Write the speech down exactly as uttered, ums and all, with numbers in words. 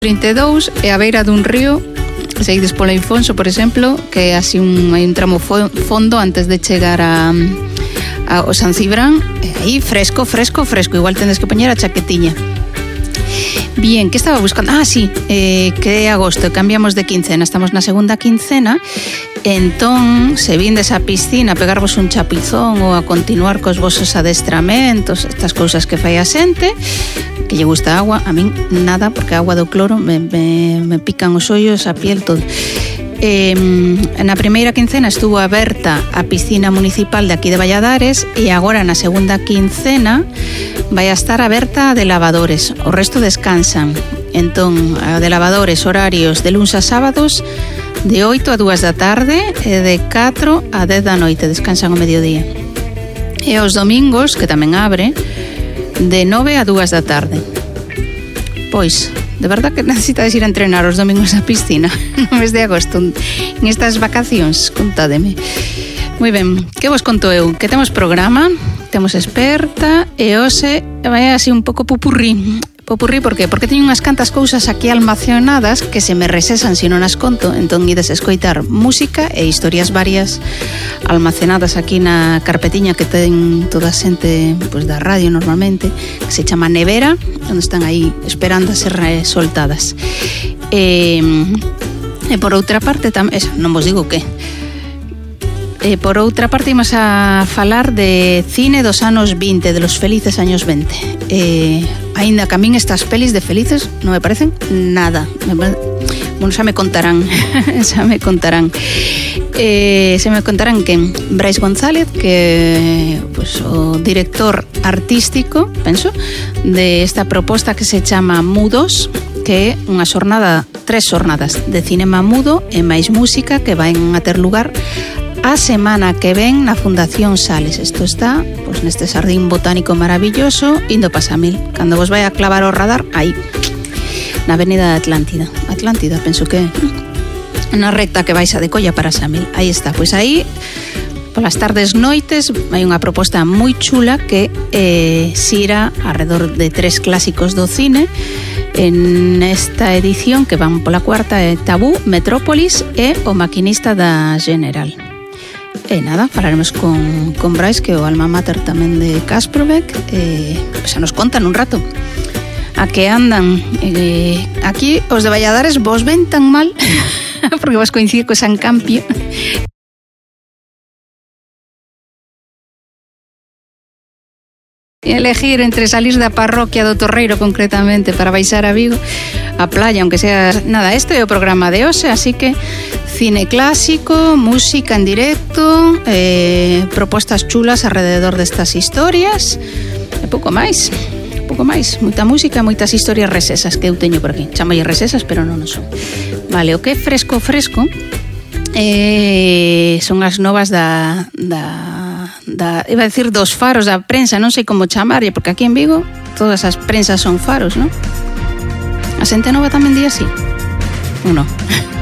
trinta e dous e a beira dun río, se ides polo Infonso, por exemplo, que é así un, hai un tramo fondo antes de chegar a, a o San Cibrán, e aí fresco, fresco, fresco, igual tendes que poñer a chaquetiña. Bien, que estaba buscando? Ah, sí, eh, que é agosto, cambiamos de quincena, estamos na segunda quincena. Entón, se vindes á piscina a pegarvos un chapizón ou a continuar cos vosos adestramentos, estas cousas que fai a xente, que lle gusta a agua, a min nada, porque a agua do cloro me, me, me pican os ollos, a piel, todo. Eh, na primeira quincena estuvo aberta a piscina municipal de aquí de Valladares e agora na segunda quincena vai a estar aberta a de lavadores, o resto descansan. Entón, a de lavadores, horarios de luns a sábados de oito a dúas da tarde e de catro a dez da noite, descansan o mediodía. E os domingos, que tamén abre, de nove a dúas da tarde. Pois, de verdad que necesitas ir a entrenar os domingos á piscina no mes de agosto, en estas vacacións, contádeme. Moi ben, que vos conto eu? Que temos programa, temos experta e hoxe vai así un pouco pupurrí. Popurrí, por qué? Porque teño unhas cantas cousas aquí almacenadas que se me resesan se non as conto, entón ides escoitar música e historias varias almacenadas aquí na carpetiña que ten toda a xente pois, da radio normalmente, que se chama Nevera, onde están aí esperando a ser soltadas. E, e por outra parte, tam, esa, non vos digo que E por outra parte imos a falar de cine dos anos vinte, de los felices años vinte. Eh, aínda que a min estas pelis de felices non me parecen nada. Bueno, xa me contarán, xa me contarán. Eh, xa me contarán que Brais González, que pues, o director artístico, penso, de esta proposta que se chama Mudos, que é unha xornada, tres xornadas de cinema mudo e máis música que van a ter lugar a semana que ven na Fundación Sales. Isto está pois, neste xardín botánico maravilloso indo pa Samil. Cando vos vai a clavar o radar, aí, na avenida Atlántida. Atlántida, penso que na recta que vais a de Colla para Samil. Aí está, pois aí polas tardes noites hai unha proposta moi chula que eh, xira alrededor de tres clásicos do cine. En esta edición que van pola cuarta é Tabú, Metrópolis e O maquinista da General. E nada, falaremos con, con Brais, que é o alma mater tamén de Kasprobec, e xa nos contan un rato a que andan. E, aquí os de Valladares vos ven tan mal porque vos coincide co San Campio. E elegir entre salir da parroquia do Torreiro concretamente para baixar a Vigo, a playa, aunque sea nada, este é o programa de hoxe, así que cine clásico, música en directo, eh, propostas chulas alrededor destas historias e pouco máis, pouco máis, moita música, moitas historias resesas que eu teño por aquí. Chamalle resesas, pero non o son. Vale, o que é fresco fresco eh, son as novas da da Da, iba a decir dos faros da prensa, non sei como chamarlle, porque aquí en Vigo todas as prensas son faros, non? A xente nova tamén di así? Ou non?